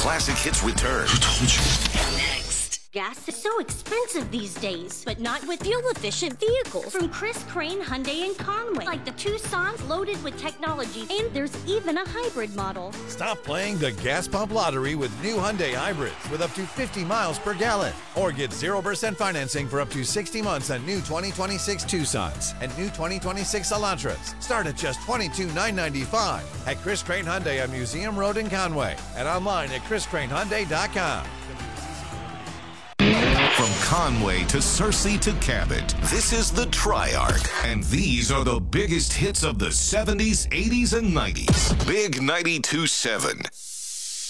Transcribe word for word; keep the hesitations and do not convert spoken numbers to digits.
Classic Hits return. Who told you? Gas is so expensive these days, but not with fuel-efficient vehicles. From Chris Crane Hyundai in Conway, like the Tucson's loaded with technology, and there's even a hybrid model. Stop playing the gas pump lottery with new Hyundai hybrids with up to fifty miles per gallon. Or get zero percent financing for up to sixty months on new twenty twenty-six Tucsons and new twenty twenty-six Elantras. Start at just twenty-two thousand nine hundred ninety-five dollars at Chris Crane Hyundai on Museum Road in Conway and online at chris crane hyundai dot com. From Conway to Searcy to Cabot, this is the Triarch, and these are the biggest hits of the seventies, eighties, and nineties. Big ninety-two point seven.